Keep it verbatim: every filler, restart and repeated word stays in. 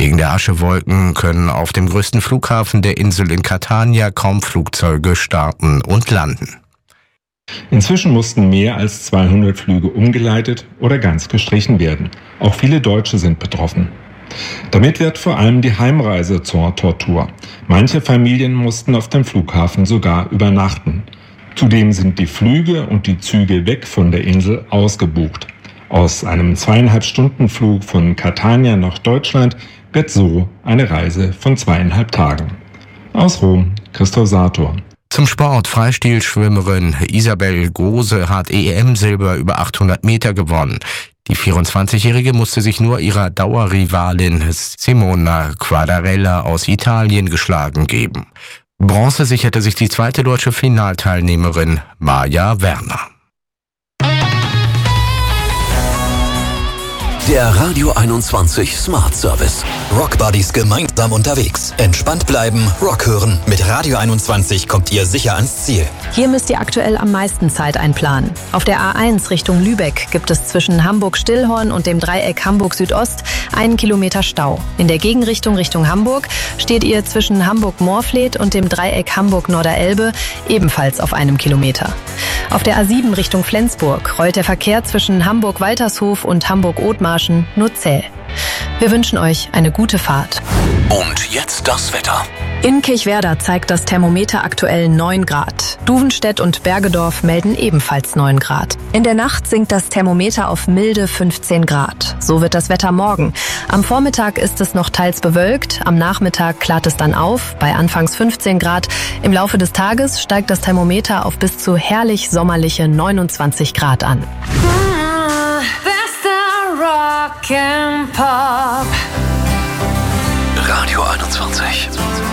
Wegen der Aschewolken können auf dem größten Flughafen der Insel in Catania kaum Flugzeuge starten und landen. Inzwischen mussten mehr als zweihundert Flüge umgeleitet oder ganz gestrichen werden. Auch viele Deutsche sind betroffen. Damit wird vor allem die Heimreise zur Tortur. Manche Familien mussten auf dem Flughafen sogar übernachten. Zudem sind die Flüge und die Züge weg von der Insel ausgebucht. Aus einem zweieinhalb Stunden Flug von Catania nach Deutschland wird so eine Reise von zweieinhalb Tagen. Aus Rom, Christoph Sator. Zum Sport. Freistilschwimmerin Isabel Gose hat E M-Silber über achthundert Meter gewonnen. Die vierundzwanzigjährige musste sich nur ihrer Dauerrivalin Simona Quadarella aus Italien geschlagen geben. Bronze sicherte sich die zweite deutsche Finalteilnehmerin Maja Werner. Der Radio einundzwanzig Smart Service. Rock Buddies gemeinsam unterwegs. Entspannt bleiben, Rock hören. Mit Radio einundzwanzig kommt ihr sicher ans Ziel. Hier müsst ihr aktuell am meisten Zeit einplanen. Auf der A eins Richtung Lübeck gibt es zwischen Hamburg-Stillhorn und dem Dreieck Hamburg-Südost einen Kilometer Stau. In der Gegenrichtung Richtung Hamburg steht ihr zwischen Hamburg-Moorfleet und dem Dreieck Hamburg-Norderelbe ebenfalls auf einem Kilometer. Auf der A sieben Richtung Flensburg rollt der Verkehr zwischen Hamburg-Waltershof und Hamburg-Othmarschen nur zäh. Wir wünschen euch eine gute Fahrt. Und jetzt das Wetter. In Kirchwerder zeigt das Thermometer aktuell neun Grad. Duvenstedt und Bergedorf melden ebenfalls neun Grad. In der Nacht sinkt das Thermometer auf milde fünfzehn Grad. So wird das Wetter morgen. Am Vormittag ist es noch teils bewölkt, am Nachmittag klart es dann auf, bei anfangs fünfzehn Grad. Im Laufe des Tages steigt das Thermometer auf bis zu herrlich sommerliche neunundzwanzig Grad an. Rock and Pop. Radio einundzwanzig.